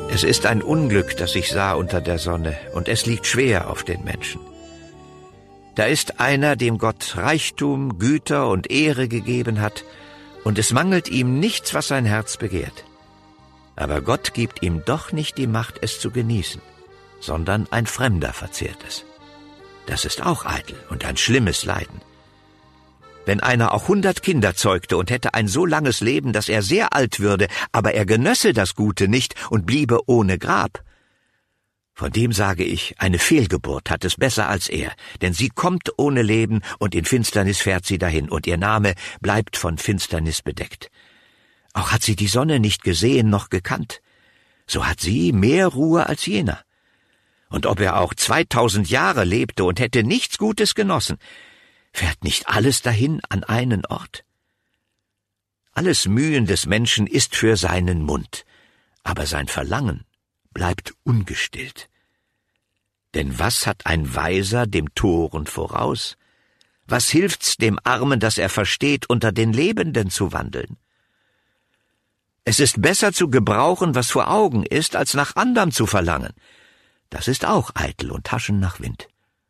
Es ist ein Unglück, das ich sah unter der Sonne, und es liegt schwer auf den Menschen. Da ist einer, dem Gott Reichtum, Güter und Ehre gegeben hat, und es mangelt ihm nichts, was sein Herz begehrt. Aber Gott gibt ihm doch nicht die Macht, es zu genießen, sondern ein Fremder verzehrt es. Das ist auch eitel und ein schlimmes Leiden. Wenn einer auch 100 Kinder zeugte und hätte ein so langes Leben, dass er sehr alt würde, aber er genösse das Gute nicht und bliebe ohne Grab, von dem sage ich, eine Fehlgeburt hat es besser als er, denn sie kommt ohne Leben und in Finsternis fährt sie dahin und ihr Name bleibt von Finsternis bedeckt. Auch hat sie die Sonne nicht gesehen noch gekannt, so hat sie mehr Ruhe als jener. Und ob er auch 2000 Jahre lebte und hätte nichts Gutes genossen, fährt nicht alles dahin an einen Ort? Alles Mühen des Menschen ist für seinen Mund, aber sein Verlangen bleibt ungestillt. Denn was hat ein Weiser dem Toren voraus? Was hilft's dem Armen, dass er versteht, unter den Lebenden zu wandeln? Es ist besser zu gebrauchen, was vor Augen ist, als nach anderem zu verlangen. Das ist auch eitel und Haschen nach Wind.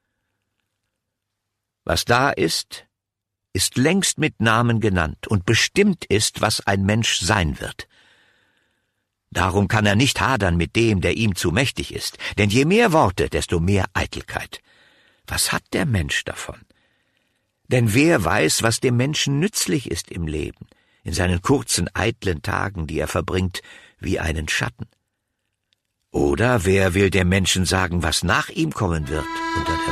Was da ist, ist längst mit Namen genannt und bestimmt ist, was ein Mensch sein wird. Darum kann er nicht hadern mit dem, der ihm zu mächtig ist, denn je mehr Worte, desto mehr Eitelkeit. Was hat der Mensch davon? Denn wer weiß, was dem Menschen nützlich ist im Leben, in seinen kurzen, eitlen Tagen, die er verbringt, wie einen Schatten? Oder wer will dem Menschen sagen, was nach ihm kommen wird unter der